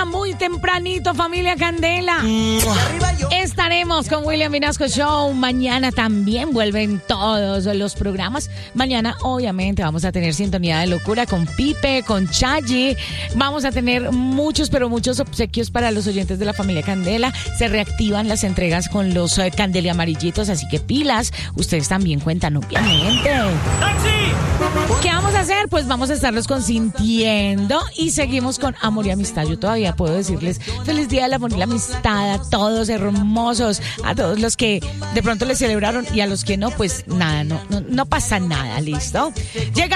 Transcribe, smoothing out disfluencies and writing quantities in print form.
mañana muy tempranito, familia Candela. Estaremos con William Vinasco Show. Mañana también vuelven todos los programas. Mañana, obviamente, vamos a tener Sintonía de Locura con Pipe, con Chayi. Vamos a tener muchos, pero muchos obsequios para los oyentes de la familia Candela. Se reactivan las entregas con los Candeli amarillitos, así que pilas. Ustedes también cuentan, obviamente. ¡Taxi! ¿Qué vamos a hacer? Pues vamos a estarlos consintiendo y seguimos con amor y amistad. Yo todavía puedo decirles feliz día del amor y la amistad a todos hermosos, a todos los que de pronto les celebraron y a los que no, pues nada, no pasa nada, ¿listo? Llega